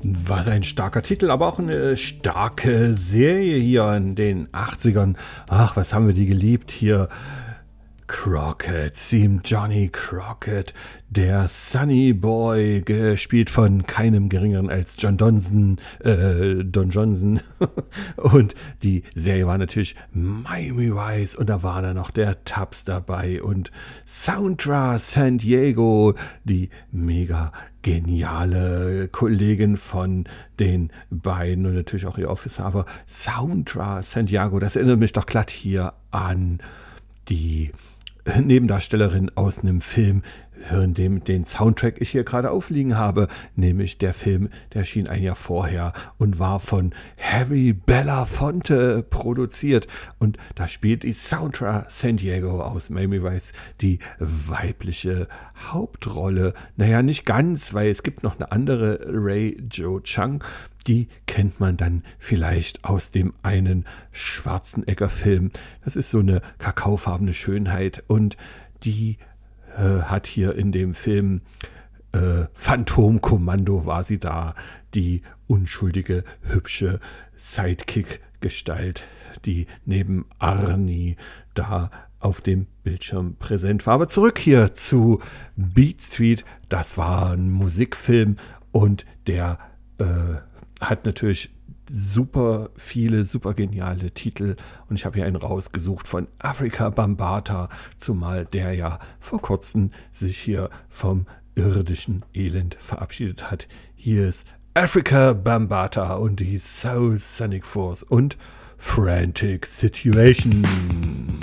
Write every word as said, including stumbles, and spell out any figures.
Was ein starker Titel, aber auch eine starke Serie hier in den achtzigern. Ach, was haben wir die geliebt hier. Crockett, Team Johnny Crockett, der Sunny Boy, gespielt von keinem geringeren als John Donson, äh, Don Johnson. Und die Serie war natürlich Miami Vice und da war dann noch der Tubbs dabei und Soundra San Diego, die mega geniale Kollegin von den beiden und natürlich auch ihr Officer, aber Soundra San Diego, das erinnert mich doch glatt hier an die Nebendarstellerin aus einem Film, in dem den Soundtrack ich hier gerade aufliegen habe, nämlich der Film, der erschien ein Jahr vorher und war von Harry Belafonte produziert und da spielt die Soundra San Diego aus Miami Vice die weibliche Hauptrolle. Naja, nicht ganz, weil es gibt noch eine andere, Ray Jo Chang, die kennt man dann vielleicht aus dem einen Schwarzenegger-Film. Das ist so eine kakaofarbene Schönheit und die äh, hat hier in dem Film äh, Phantomkommando war sie da, die unschuldige, hübsche Sidekick-Gestalt, die neben Arnie da auf dem Bildschirm präsent war. Aber zurück hier zu Beat Street. Das war ein Musikfilm und der äh, hat natürlich super viele, super geniale Titel und ich habe hier einen rausgesucht von Afrika Bambaataa, zumal der ja vor kurzem sich hier vom irdischen Elend verabschiedet hat. Hier ist Afrika Bambaataa und die Soul Sonic Force und Frantic Situation.